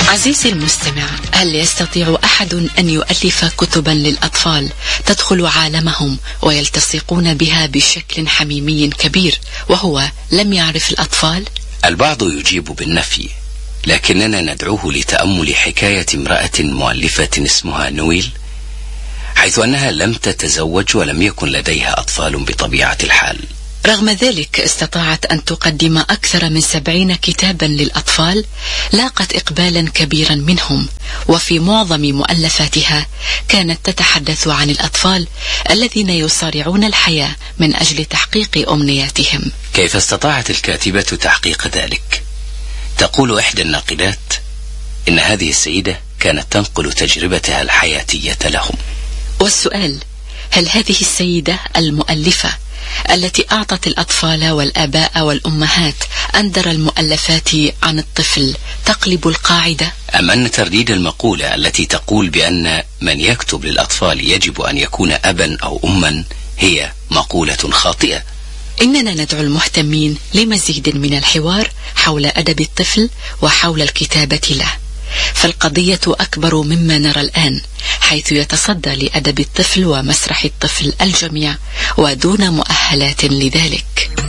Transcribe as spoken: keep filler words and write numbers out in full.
عزيزي المستمع، هل يستطيع أحد أن يؤلف كتبا للأطفال تدخل عالمهم ويلتصقون بها بشكل حميمي كبير وهو لم يعرف الأطفال؟ البعض يجيب بالنفي، لكننا ندعوه لتأمل حكاية امرأة مؤلفة اسمها نويل، حيث أنها لم تتزوج ولم يكن لديها أطفال بطبيعة الحال. رغم ذلك استطاعت أن تقدم أكثر من سبعين كتابا للأطفال، لاقت إقبالا كبيرا منهم، وفي معظم مؤلفاتها كانت تتحدث عن الأطفال الذين يصارعون الحياة من أجل تحقيق أمنياتهم. كيف استطاعت الكاتبة تحقيق ذلك؟ تقول إحدى الناقدات إن هذه السيدة كانت تنقل تجربتها الحياتية لهم. والسؤال: هل هذه السيدة المؤلفة التي أعطت الأطفال والآباء والأمهات أندر المؤلفات عن الطفل تقلب القاعدة؟ أم أن ترديد المقولة التي تقول بأن من يكتب للأطفال يجب أن يكون أبا أو أما هي مقولة خاطئة؟ إننا ندعو المهتمين لمزيد من الحوار حول أدب الطفل وحول الكتابة له، فالقضية أكبر مما نرى الآن، حيث يتصدى لأدب الطفل ومسرح الطفل الجميع ودون مؤهلات لذلك.